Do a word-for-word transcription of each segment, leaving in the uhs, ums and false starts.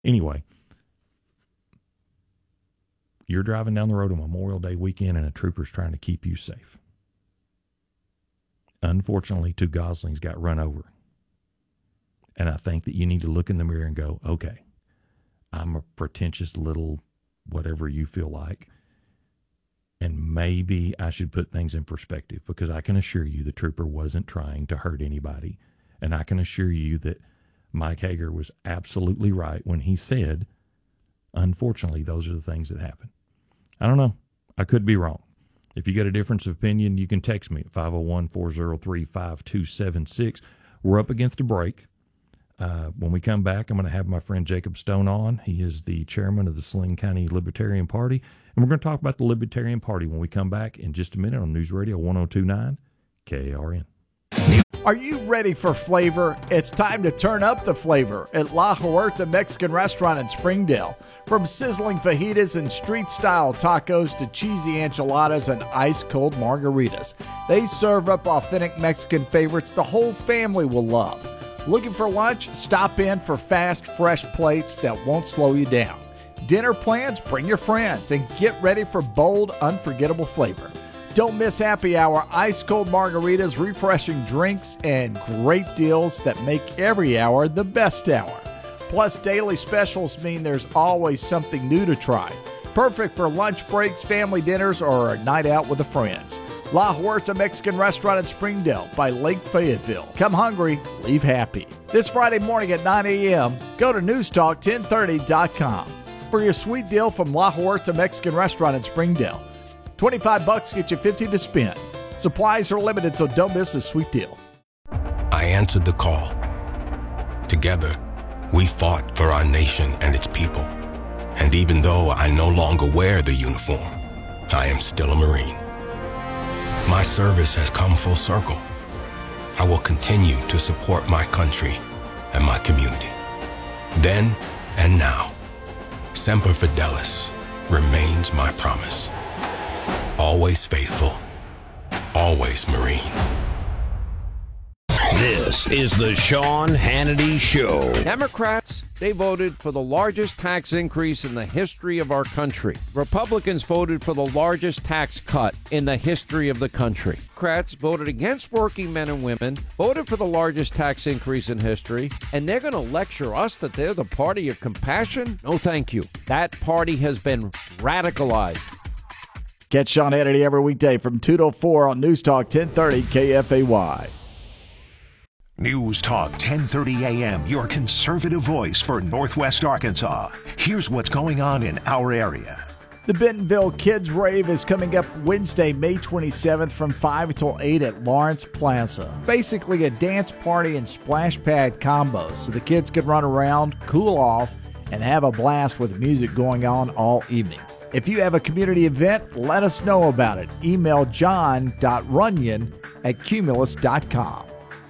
Anyway, you're driving down the road on Memorial Day weekend and a trooper's trying to keep you safe. Unfortunately, two Goslings got run over. And I think that you need to look in the mirror and go, okay, I'm a pretentious little whatever you feel like. And maybe I should put things in perspective, because I can assure you the trooper wasn't trying to hurt anybody. And I can assure you that Mike Hager was absolutely right when he said, unfortunately, those are the things that happen. I don't know. I could be wrong. If you got a difference of opinion, you can text me at five oh one, four oh three, five two seven six. We're up against a break. Uh, when we come back, I'm going to have my friend Jacob Stone on. He is the chairman of the Saline County Libertarian Party. And we're going to talk about the Libertarian Party when we come back in just a minute on News Radio one oh two point nine K A R N. Are you ready for flavor? It's time to turn up the flavor at La Huerta Mexican Restaurant in Springdale. From sizzling fajitas and street-style tacos to cheesy enchiladas and ice-cold margaritas, they serve up authentic Mexican favorites the whole family will love. Looking for lunch? Stop in for fast, fresh plates that won't slow you down. Dinner plans? Bring your friends and get ready for bold, unforgettable flavor. Don't miss happy hour, ice-cold margaritas, refreshing drinks, and great deals that make every hour the best hour. Plus, daily specials mean there's always something new to try. Perfect for lunch breaks, family dinners, or a night out with the friends. La Huerta Mexican Restaurant in Springdale by Lake Fayetteville. Come hungry, leave happy. This Friday morning at nine a.m., go to news talk ten thirty dot com for your sweet deal from La Huerta Mexican Restaurant in Springdale. twenty-five bucks gets you fifty to spend. Supplies are limited, so don't miss a sweet deal. I answered the call. Together, we fought for our nation and its people. And even though I no longer wear the uniform, I am still a Marine. My service has come full circle. I will continue to support my country and my community. Then and now, Semper Fidelis remains my promise. Always faithful, always Marine. This is the Sean Hannity Show. Democrats, they voted for the largest tax increase in the history of our country. Republicans voted for the largest tax cut in the history of the country. Democrats voted against working men and women, voted for the largest tax increase in history, and they're going to lecture us that they're the party of compassion? No, thank you. That party has been radicalized. Catch Sean Hannity every weekday from two to four on News Talk ten thirty K F A Y. News Talk ten thirty A M, your conservative voice for Northwest Arkansas. Here's what's going on in our area. The Bentonville Kids Rave is coming up Wednesday, May twenty-seventh from five until eight at Lawrence Plaza. Basically a dance party and splash pad combo, so the kids can run around, cool off, and have a blast with music going on all evening. If you have a community event, let us know about it. Email john dot runyon at cumulus dot com.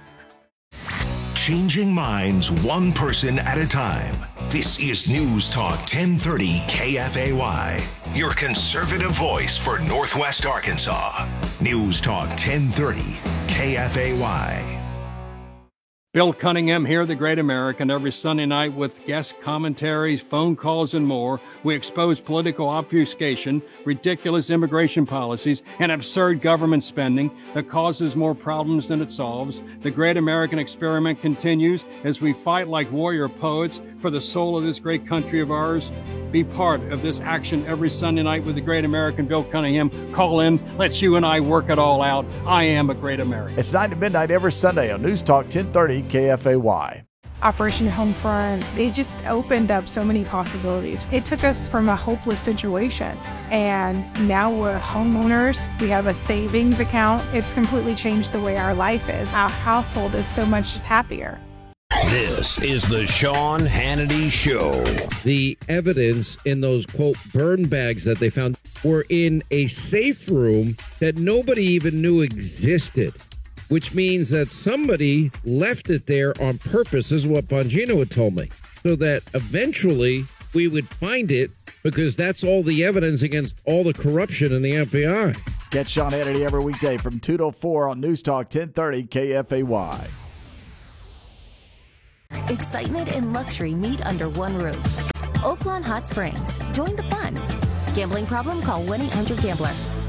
Changing minds one person at a time. This is News Talk ten thirty K F A Y, your conservative voice for Northwest Arkansas. News Talk ten thirty K F A Y. Bill Cunningham here, the Great American, every Sunday night with guest commentaries, phone calls, and more. We expose political obfuscation, ridiculous immigration policies, and absurd government spending that causes more problems than it solves. The Great American experiment continues as we fight like warrior poets for the soul of this great country of ours. Be part of this action every Sunday night with the Great American, Bill Cunningham. Call in. Let's you and I work it all out. I am a Great American. It's nine to midnight every Sunday on News Talk ten thirty K F A Y. Operation Homefront, they just opened up so many possibilities. It took us from a hopeless situation, and now we're homeowners. We have a savings account. It's completely changed the way our life is. Our household is so much happier. This is the Sean Hannity Show. The evidence in those, quote, burn bags that they found were in a safe room that nobody even knew existed, which means that somebody left it there on purpose, is what Bongino had told me, so that eventually we would find it, because that's all the evidence against all the corruption in the F B I. Catch Sean Hannity every weekday from two to four on News Talk ten thirty K F A Y. Excitement and luxury meet under one roof. Oaklawn Hot Springs. Join the fun. Gambling problem? Call one eight hundred gambler.